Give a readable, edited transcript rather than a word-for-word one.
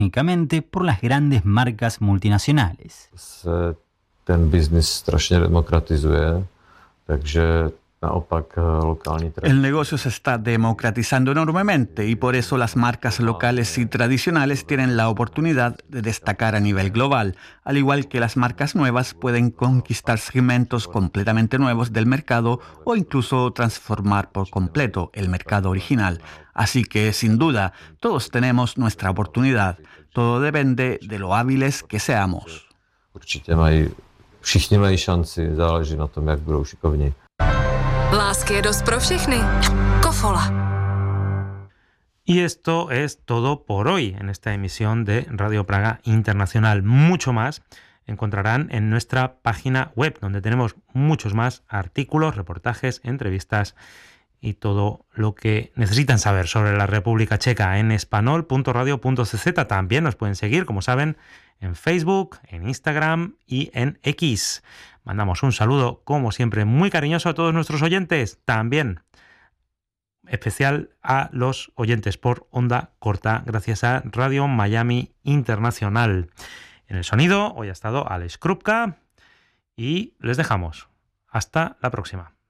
únicamente por las grandes marcas multinacionales. Se ten biznis strašně demokratizuje, takže naopak lokální trh. El negocio se está democratizando enormemente y por eso las marcas locales y tradicionales tienen la oportunidad de destacar a nivel global, al igual que las marcas nuevas pueden conquistar segmentos completamente nuevos del mercado o incluso transformar por completo el mercado original. Así que, sin duda, todos tenemos nuestra oportunidad. Todo depende de lo hábiles que seamos. Všichni mají šanci, záleží na tom, jak budou šikovní. Lásky je dost pro všechny. Kofola. Y esto es todo por hoy en esta emisión de Radio Praga Internacional. Mucho más encontrarán en nuestra página web, donde tenemos muchos más artículos, reportajes, entrevistas y todo lo que necesitan saber sobre la República Checa en espanol.radio.cz. También nos pueden seguir, como saben, en Facebook, en Instagram y en X. Mandamos un saludo, como siempre, muy cariñoso a todos nuestros oyentes. También especial a los oyentes por onda corta, gracias a Radio Miami Internacional. En el sonido hoy ha estado Alex Krupka y les dejamos. Hasta la próxima.